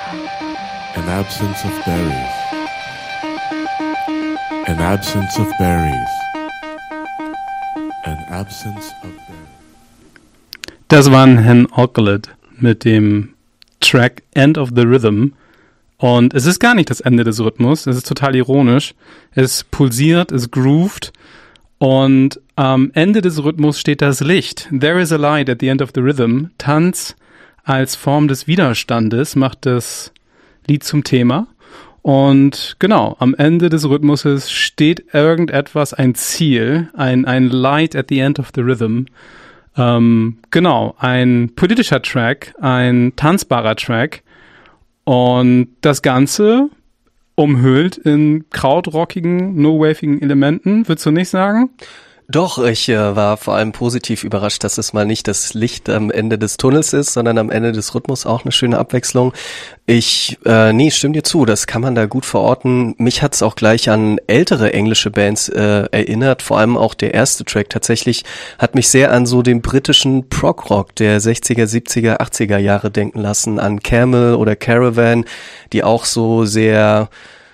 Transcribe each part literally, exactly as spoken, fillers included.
An absence of berries. An absence of berries. An absence of berries. Das war Hen Ocklet mit dem Track End of the Rhythm. Und es ist gar nicht das Ende des Rhythmus. Es ist total ironisch. Es pulsiert, es groovt. Und am Ende des Rhythmus steht das Licht. There is a light at the end of the rhythm. Tanz als Form des Widerstandes macht das Lied zum Thema. Und genau, am Ende des Rhythmuses steht irgendetwas, ein Ziel, ein, ein Light at the end of the rhythm. Ähm, genau, ein politischer Track, ein tanzbarer Track. Und das Ganze umhüllt in krautrockigen, no-wavigen Elementen, würdest du nicht sagen? Doch, ich äh, war vor allem positiv überrascht, dass es mal nicht das Licht am Ende des Tunnels ist, sondern am Ende des Rhythmus, auch eine schöne Abwechslung. Ich, äh, nee, stimme dir zu, das kann man da gut verorten. Mich hat's auch gleich an ältere englische Bands äh, erinnert, vor allem auch der erste Track tatsächlich hat mich sehr an so den britischen Prog-Rock der sechziger, siebziger, achtziger Jahre denken lassen, an Camel oder Caravan, die auch so sehr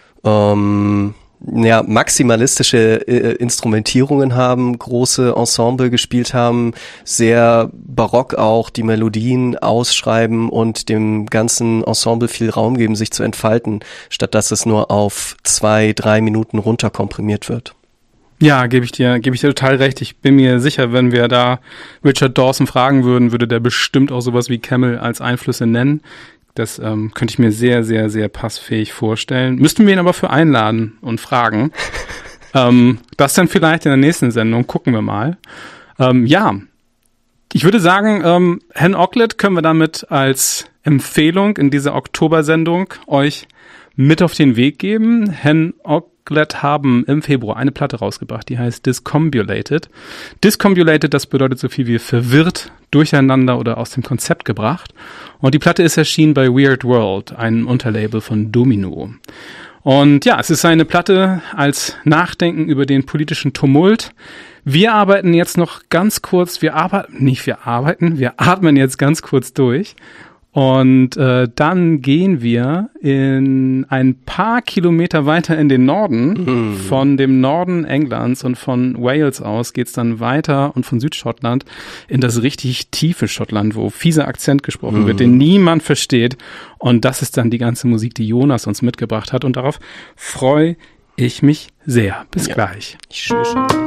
ähm, ja, maximalistische äh, Instrumentierungen haben, große Ensemble gespielt haben, sehr barock auch die Melodien ausschreiben und dem ganzen Ensemble viel Raum geben, sich zu entfalten, statt dass es nur auf zwei, drei Minuten runterkomprimiert wird. Ja, gebe ich dir, gebe ich dir total recht. Ich bin mir sicher, wenn wir da Richard Dawson fragen würden, würde der bestimmt auch sowas wie Camel als Einflüsse nennen. Das ähm, könnte ich mir sehr, sehr, sehr passfähig vorstellen. Müssten wir ihn aber für einladen und fragen. ähm, das dann vielleicht in der nächsten Sendung. Gucken wir mal. Ähm, ja, ich würde sagen, ähm, Hen Ocklet können wir damit als Empfehlung in dieser Oktobersendung euch mit auf den Weg geben. Hen Ocklet haben im Februar eine Platte rausgebracht, die heißt Discombulated. Discombulated, das bedeutet so viel wie verwirrt, durcheinander oder aus dem Konzept gebracht. Und die Platte ist erschienen bei Weird World, einem Unterlabel von Domino. Und ja, es ist eine Platte als Nachdenken über den politischen Tumult. Wir arbeiten jetzt noch ganz kurz, wir arbeiten, nicht wir arbeiten, wir atmen jetzt ganz kurz durch. Und äh, dann gehen wir in ein paar Kilometer weiter in den Norden. Mm. Von dem Norden Englands und von Wales aus geht's dann weiter und von Südschottland in das richtig tiefe Schottland, wo fieser Akzent gesprochen mm. wird, den niemand versteht. Und das ist dann die ganze Musik, die Jonas uns mitgebracht hat. Und darauf freue ich mich sehr. Bis ja. gleich. Ich